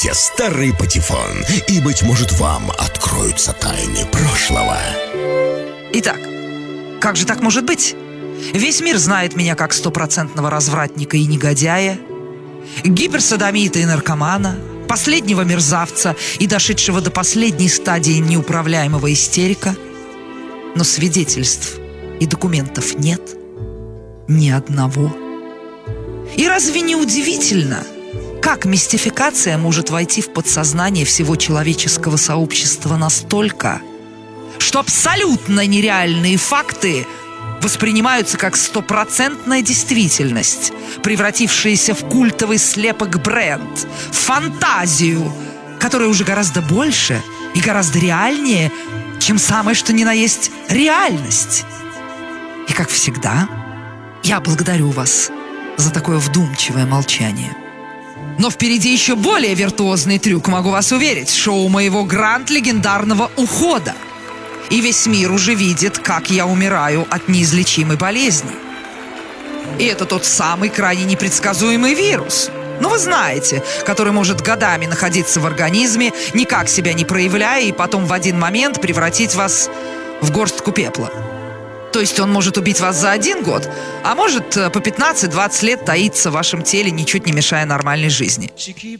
Те старый патефон, и, быть может, вам откроются тайны прошлого. Итак, как же так может быть? Весь мир знает меня как стопроцентного развратника и негодяя, гиперсодомита и наркомана, последнего мерзавца и дошедшего до последней стадии неуправляемого истерика. Но свидетельств и документов нет. Ни одного. И разве не удивительно, как мистификация может войти в подсознание всего человеческого сообщества настолько, что абсолютно нереальные факты воспринимаются как стопроцентная действительность, превратившаяся в культовый слепок-бренд, в фантазию, которая уже гораздо больше и гораздо реальнее, чем самое что ни на есть реальность. И как всегда, я благодарю вас за такое вдумчивое молчание. Но впереди еще более виртуозный трюк, могу вас уверить. Шоу моего гранд-легендарного ухода. И весь мир уже видит, как я умираю от неизлечимой болезни. И это тот самый крайне непредсказуемый вирус. Ну, вы знаете, который может годами находиться в организме, никак себя не проявляя, и потом в один момент превратить вас в горстку пепла. То есть он может убить вас за 1 год, а может по 15-20 лет таиться в вашем теле, ничуть не мешая нормальной жизни.